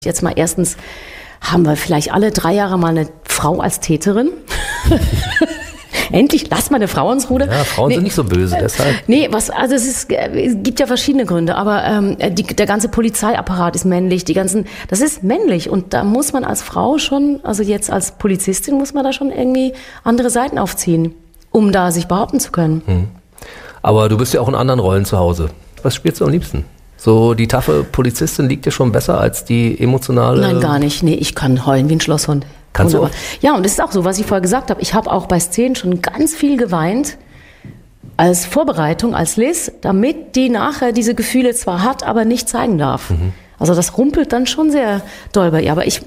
Jetzt mal erstens haben wir vielleicht alle 3 Jahre mal eine Frau als Täterin. Endlich, lass mal eine Frau ins Ruder. Ja, Frauen sind nicht so böse, deshalb. Also es gibt ja verschiedene Gründe, aber der ganze Polizeiapparat ist männlich, das ist männlich und da muss man als Frau schon, also jetzt als Polizistin muss man da schon irgendwie andere Seiten aufziehen, um da sich behaupten zu können. Aber du bist ja auch in anderen Rollen zu Hause. Was spielst du am liebsten? So, die taffe Polizistin liegt dir schon besser als die emotionale? Nein, gar nicht. Nee, ich kann heulen wie ein Schlosshund. Kannst du auch? Ja, und das ist auch so, was ich vorher gesagt habe. Ich habe auch bei Szenen schon ganz viel geweint als Vorbereitung, als Liz, damit die nachher diese Gefühle zwar hat, aber nicht zeigen darf. Also das rumpelt dann schon sehr doll bei ihr. Aber ich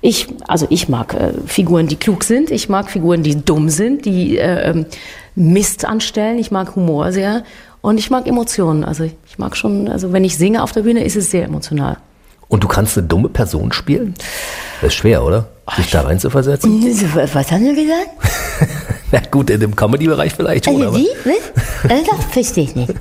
mag Figuren, die klug sind. Ich mag Figuren, die dumm sind, die Mist anstellen. Ich mag Humor sehr. Und ich mag Emotionen. Also ich mag schon, also wenn ich singe auf der Bühne, ist es sehr emotional. Und du kannst eine dumme Person spielen? Das ist schwer, oder? Sich da rein zu versetzen? Was haben Sie gesagt? Na gut, in dem Comedy-Bereich vielleicht schon. Also aber das verstehe ich nicht.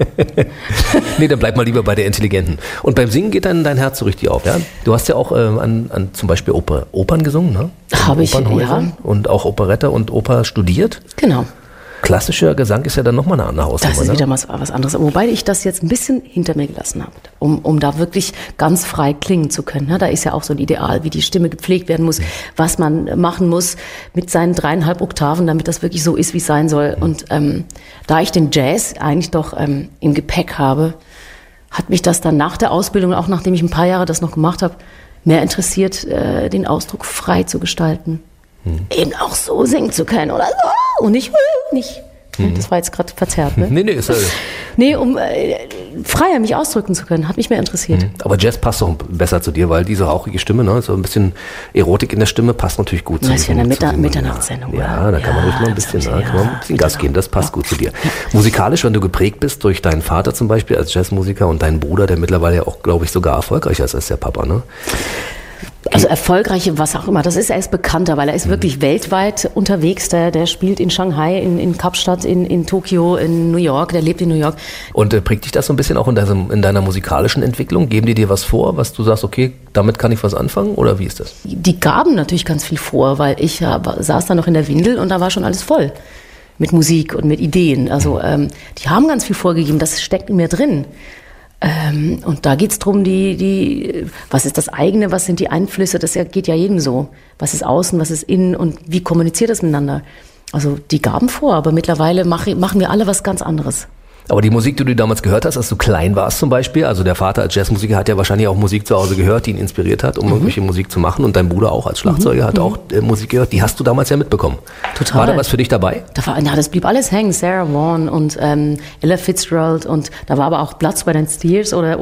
Nee, dann bleib mal lieber bei der Intelligenten. Und beim Singen geht dann dein Herz so richtig auf, ja? Du hast ja auch an zum Beispiel Opern gesungen, ne? Habe ich, ja. Und auch Operette und Oper studiert. Genau. Klassischer Gesang ist ja dann nochmal eine andere Hausnummer. Das ist wieder was anderes. Wobei ich das jetzt ein bisschen hinter mir gelassen habe, um da wirklich ganz frei klingen zu können. Da ist ja auch so ein Ideal, wie die Stimme gepflegt werden muss, was man machen muss mit seinen 3,5 Oktaven, damit das wirklich so ist, wie es sein soll. Und da ich den Jazz eigentlich doch im Gepäck habe, hat mich das dann nach der Ausbildung, auch nachdem ich ein paar Jahre das noch gemacht habe, mehr interessiert, den Ausdruck frei zu gestalten. Eben auch so singen zu können oder so und nicht. Das war jetzt gerade verzerrt, ne? Nee, ist halt. Nee, um freier mich ausdrücken zu können, hat mich mehr interessiert. Aber Jazz passt doch besser zu dir, weil diese rauchige Stimme, ne, so ein bisschen Erotik in der Stimme passt natürlich gut zu dir. Das ist ja eine Mitternachtssendung, oder? Ja, da kann man ruhig mal ein bisschen, Gas geben, das passt gut zu dir. Musikalisch, wenn du geprägt bist durch deinen Vater zum Beispiel als Jazzmusiker und deinen Bruder, der mittlerweile ja auch, glaube ich, sogar erfolgreicher ist als der Papa, ne? Also erfolgreiche, was auch immer, er ist bekannter, weil er ist wirklich weltweit unterwegs, der spielt in Shanghai, in Kapstadt, in Tokio, in New York, der lebt in New York. Und prägt dich das so ein bisschen auch in deiner musikalischen Entwicklung? Geben die dir was vor, was du sagst, okay, damit kann ich was anfangen, oder wie ist das? Die gaben natürlich ganz viel vor, weil ich saß da noch in der Windel und da war schon alles voll mit Musik und mit Ideen. Also die haben ganz viel vorgegeben, das steckt in mir drin. Und da geht's drum, was ist das eigene, was sind die Einflüsse, das geht ja jedem so. Was ist außen, was ist innen und wie kommuniziert das miteinander? Also die gaben vor, aber mittlerweile machen wir alle was ganz anderes. Aber die Musik, die du damals gehört hast, als du klein warst zum Beispiel, also der Vater als Jazzmusiker hat ja wahrscheinlich auch Musik zu Hause gehört, die ihn inspiriert hat, um irgendwelche Musik zu machen, und dein Bruder auch als Schlagzeuger hat auch Musik gehört, die hast du damals ja mitbekommen. Total. War da was für dich dabei? Das blieb alles hängen, Sarah Vaughan und Ella Fitzgerald, und da war aber auch Blood, Sweat and Tears oder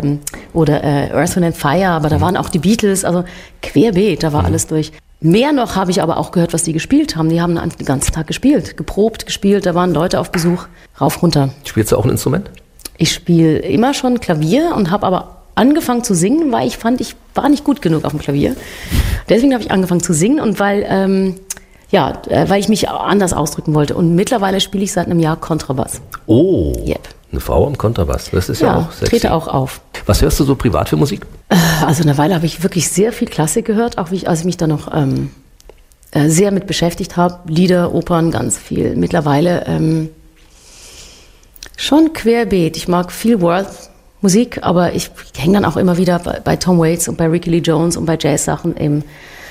Earth, Wind and Fire, aber da waren auch die Beatles, also querbeet, da war alles durch. Mehr noch habe ich aber auch gehört, was die gespielt haben. Die haben den ganzen Tag gespielt, geprobt, gespielt. Da waren Leute auf Besuch, rauf, runter. Spielst du auch ein Instrument? Ich spiele immer schon Klavier und habe aber angefangen zu singen, weil ich fand, ich war nicht gut genug auf dem Klavier. Deswegen habe ich angefangen zu singen und weil ich mich anders ausdrücken wollte. Und mittlerweile spiele ich seit einem Jahr Kontrabass. Oh, yep. Eine Frau am Kontrabass, das ist ja auch sexy. Trete auch auf. Was hörst du so privat für Musik? Also eine Weile habe ich wirklich sehr viel Klassik gehört, auch als ich mich da noch sehr mit beschäftigt habe. Lieder, Opern, ganz viel. Mittlerweile schon querbeet. Ich mag viel World-Musik, aber ich hänge dann auch immer wieder bei Tom Waits und bei Ricky Lee Jones und bei Jazz-Sachen eben.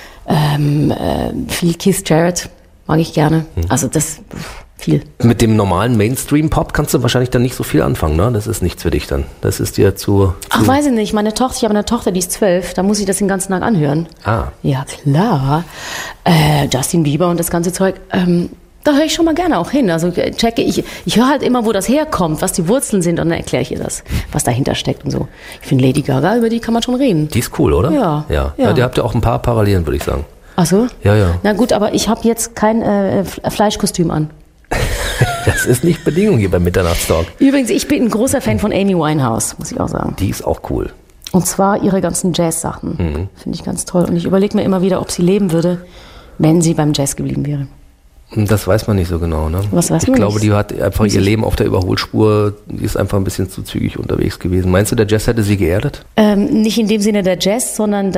Viel Keith Jarrett mag ich gerne. Also das viel. Mit dem normalen Mainstream-Pop kannst du wahrscheinlich dann nicht so viel anfangen, ne? Das ist nichts für dich dann. Das ist dir zu... Ach, weiß ich nicht. Ich habe eine Tochter, die ist 12. Da muss ich das den ganzen Tag anhören. Ah. Ja, klar. Justin Bieber und das ganze Zeug. Da höre ich schon mal gerne auch hin. Also ich höre halt immer, wo das herkommt, was die Wurzeln sind, und dann erkläre ich ihr das, was dahinter steckt und so. Ich finde Lady Gaga, über die kann man schon reden. Die ist cool, oder? Ja. Die habt ja auch ein paar Parallelen, würde ich sagen. Ach so? Ja. Na gut, aber ich habe jetzt kein Fleischkostüm an. Das ist nicht Bedingung hier beim Mitternachtstalk. Übrigens, ich bin ein großer Fan von Amy Winehouse, muss ich auch sagen. Die ist auch cool. Und zwar ihre ganzen Jazz-Sachen. Finde ich ganz toll. Und ich überlege mir immer wieder, ob sie leben würde, wenn sie beim Jazz geblieben wäre. Das weiß man nicht so genau, ne? Was weiß man Ich glaube, nicht? die hat einfach ihr Leben auf der Überholspur, die ist einfach ein bisschen zu zügig unterwegs gewesen. Meinst du, der Jazz hätte sie geerdet? Nicht in dem Sinne der Jazz, sondern